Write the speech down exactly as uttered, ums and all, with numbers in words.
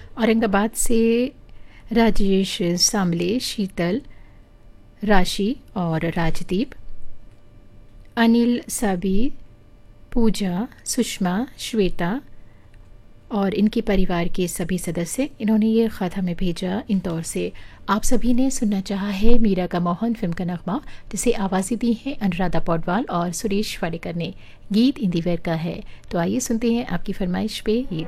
औरंगाबाद से राजेश सांबले, शीतल, राशि और राजदीप, अनिल साबी, पूजा, सुषमा, श्वेता और इनके परिवार के सभी सदस्य। इन्होंने ये ख़त हमें भेजा इंदौर से। आप सभी ने सुनना चाहा है मीरा का मोहन फिल्म का नगमा, जिसे आवाज़ें दी हैं अनुराधा पौडवाल और सुरेश वाडेकर ने। गीत इंदिवर का है, तो आइए सुनते हैं आपकी फरमाइश पे ये